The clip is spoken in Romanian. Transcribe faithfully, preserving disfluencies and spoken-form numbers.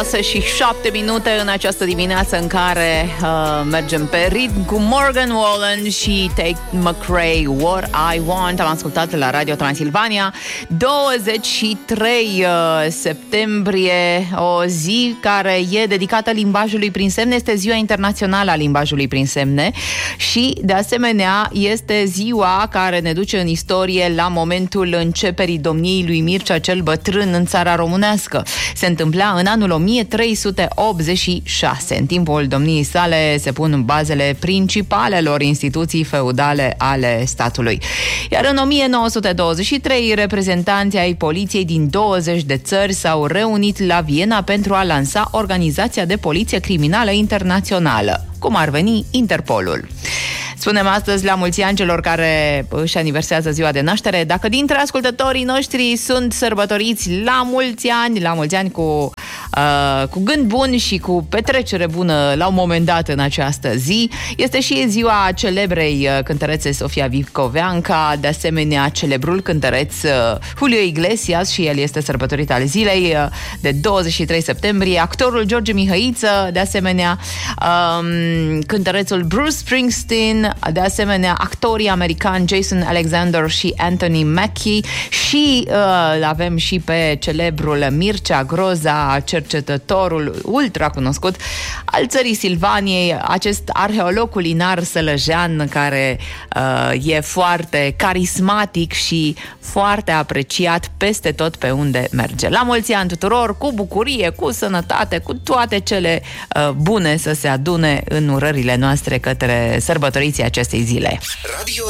șase și șapte minute în această dimineață în care uh, mergem pe ritm cu Morgan Wallen și Tate McRae, What I Want. Am ascultat la Radio Transilvania. douăzeci și trei septembrie, o zi care e dedicată limbajului prin semne. Este Ziua Internațională a Limbajului prin Semne și, de asemenea, este ziua care ne duce în istorie la momentul începerii domniei lui Mircea cel Bătrân în țara românească. Se întâmpla în anul o mie trei sute optzeci și șase. În timpul domniei sale se pun bazele principalelor instituții feudale ale statului. Iar în o mie nouă sute douăzeci și trei, reprezentanții ai poliției din douăzeci de țări s-au reunit la Viena pentru a lansa Organizația de Poliție Criminală Internațională, cum ar veni Interpolul. Spunem astăzi la mulți ani celor care își aniversează ziua de naștere. Dacă dintre ascultătorii noștri sunt sărbătoriți la mulți ani, la mulți ani cu, uh, cu gând bun și cu petrecere bună la un moment dat în această zi, este și ziua celebrei cântărețe Sofia Vicoveanca, de asemenea celebrul cântăreț Julio Iglesias, și el este sărbătorit al zilei de douăzeci și trei septembrie, actorul George Mihăiță, de asemenea um, cântărețul Bruce Springsteen, de asemenea actorii americani Jason Alexander și Anthony Mackie și uh, avem și pe celebrul Mircea Groza, cercetătorul ultra cunoscut al țării Silvaniei, acest arheolog culinar sălăjean care uh, e foarte carismatic și foarte apreciat peste tot pe unde merge. La mulți ani tuturor, cu bucurie, cu sănătate, cu toate cele uh, bune să se adune în urările noastre către sărbătoriții acestei zile. Radio